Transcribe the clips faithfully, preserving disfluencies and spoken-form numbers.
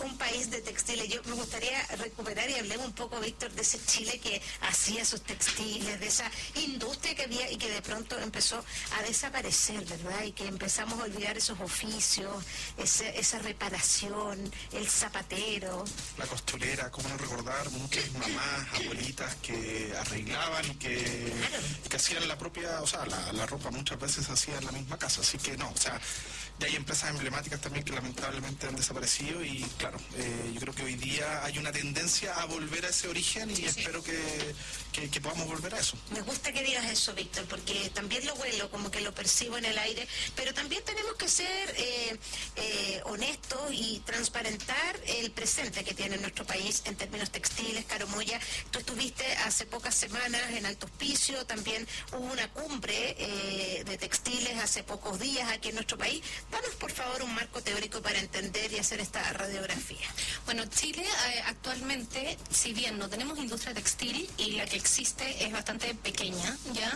un país de textiles. Yo me gustaría recuperar y hablemos un poco, Víctor, de ese Chile que hacía sus textiles, de esa industria que había y que de pronto empezó a desaparecer, ¿verdad? Y que empezamos a olvidar esos oficios, ese, esa reparación, el zapatero. La costurera, cómo no recordar, muchas mamás, abuelitas que arreglaban y que, claro. que hacían la propia, o sea, la, la ropa muchas veces se hacía en la misma casa, así que no, o sea, ya hay empresas emblemáticas también que lamentablemente han desaparecido y claro, eh, yo creo que hoy día hay una tendencia a volver a ese origen y sí, espero sí. Que, que, que podamos volver a eso. Me gusta que digas eso, Víctor, porque también lo huelo, como que lo percibo en el aire, pero también tenemos que ser eh, eh, honestos y transparentar el presente que tiene nuestro país en términos textiles. Caro Moya, tú estuviste hace pocas semanas en Alto Hospicio, también hubo una cumbre eh, de textiles hace pocos días aquí en nuestro país. Danos, por favor, un marco teórico para entender y hacer esta radiografía. Bueno, Chile eh, actualmente, si bien no tenemos industria textil y la que existe es bastante pequeña, ¿ya?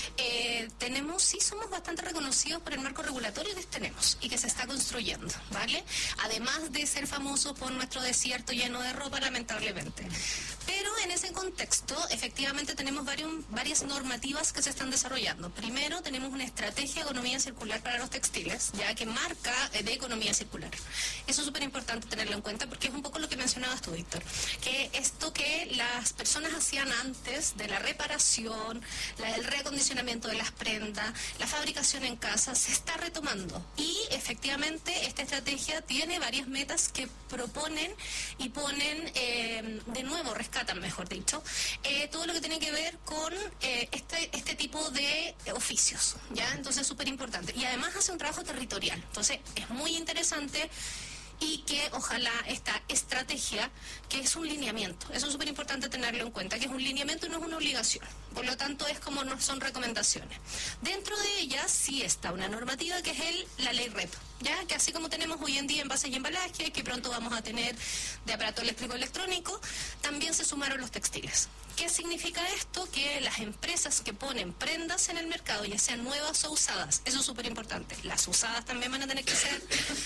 Eh, tenemos, sí somos bastante reconocidos por el marco regulatorio que tenemos y que se está construyendo, ¿vale? Además de ser famosos por nuestro desierto lleno de ropa, lamentablemente. Pero en ese contexto, efectivamente, tenemos varios, varias normativas que se están desarrollando. Primero, tenemos una estrategia de economía circular para los textiles, ya que marca de economía circular. Eso es súper importante tenerlo en cuenta porque es un poco lo que mencionabas tú, Víctor, que esto que las personas hacían antes de la reparación, la, el reacondicionamiento de las prendas, la fabricación en casa, se está retomando. Y efectivamente esta estrategia tiene varias metas que proponen y ponen eh, de nuevo, rescatan, mejor dicho, eh, todo lo que tiene que ver con eh, este, este tipo de oficios, ¿ya? Entonces es súper importante. Y además hace un trabajo territorial. Entonces es muy interesante y que ojalá esta estrategia, que es un lineamiento, eso es súper importante tenerlo en cuenta, que es un lineamiento y no es una obligación, por lo tanto es como no son recomendaciones. Dentro de ellas sí está una normativa que es el, la ley R E P, ya que así como tenemos hoy en día envases y embalaje, que pronto vamos a tener de aparato eléctrico electrónico, también se sumaron los textiles. ¿Qué significa esto? Que las empresas que ponen prendas en el mercado, ya sean nuevas o usadas, eso es súper importante, las usadas también van a tener que ser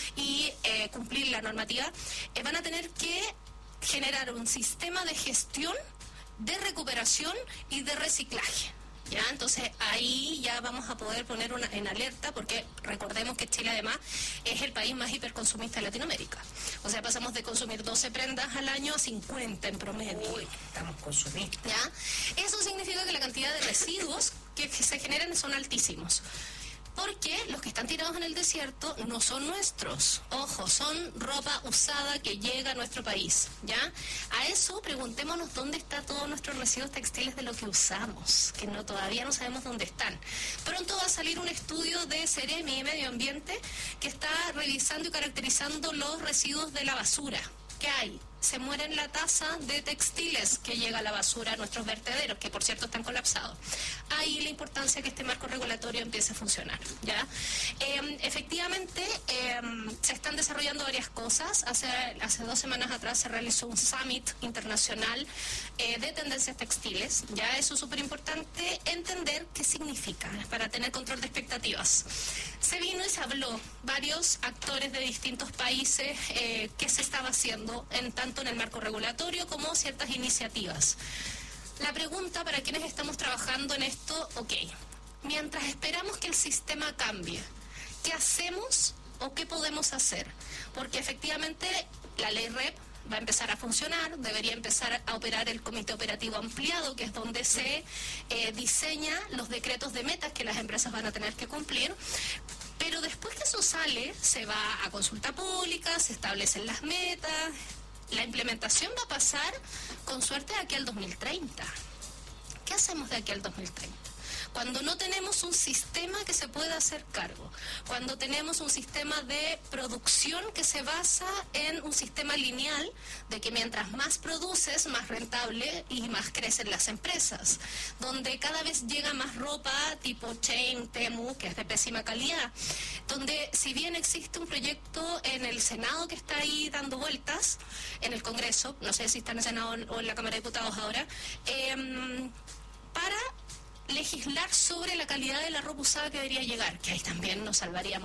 y eh, cumplir la normativa, eh, van a tener que generar un sistema de gestión, de recuperación y de reciclaje. ¿Ya? Entonces ahí ya vamos a poder poner una en alerta porque recordemos que Chile además es el país más hiperconsumista de Latinoamérica. O sea, pasamos de consumir doce prendas al año a cincuenta en promedio. Uy, estamos consumiendo. ¿Ya? Eso significa que la cantidad de residuos que, que se generan son altísimos. Porque los que están tirados en el desierto no son nuestros. Ojo, son ropa usada que llega a nuestro país, ¿ya? A eso preguntémonos dónde están todos nuestros residuos textiles de lo que usamos, que no todavía no sabemos dónde están. Pronto va a salir un estudio de Ceremi y Medio Ambiente que está revisando y caracterizando los residuos de la basura que hay. Se muere en la tasa de textiles que llega a la basura a nuestros vertederos, que por cierto están colapsados. Ahí la importancia que este marco regulatorio empiece a funcionar, ¿ya? Eh, efectivamente, eh, se están desarrollando varias cosas. Hace, hace dos semanas atrás se realizó un summit internacional eh, de tendencias textiles, ¿ya? Eso es súper importante entender qué significa, para tener control de expectativas. Se vino y se habló, varios actores de distintos países, eh, qué se estaba haciendo en tanto en el marco regulatorio como ciertas iniciativas. La pregunta para quienes estamos trabajando en esto, ok, mientras esperamos que el sistema cambie, ¿qué hacemos o qué podemos hacer? Porque efectivamente la ley R E P va a empezar a funcionar, debería empezar a operar el comité operativo ampliado, que es donde se eh, diseña los decretos de metas que las empresas van a tener que cumplir. Pero después que eso sale, se va a consulta pública, se establecen las metas. La implementación va a pasar, con suerte, de aquí al dos mil treinta. ¿Qué hacemos de aquí al dos mil treinta? Cuando no tenemos un sistema que se pueda hacer cargo, cuando tenemos un sistema de producción que se basa en un sistema lineal, de que mientras más produces, más rentable y más crecen las empresas, donde cada vez llega más ropa tipo Chain, Temu, que es de pésima calidad, donde si bien existe un proyecto en el Senado que está ahí dando vueltas, en el Congreso, no sé si está en el Senado o en la Cámara de Diputados ahora, eh, para legislar sobre la calidad de la ropa usada que debería llegar, que ahí también nos salvaríamos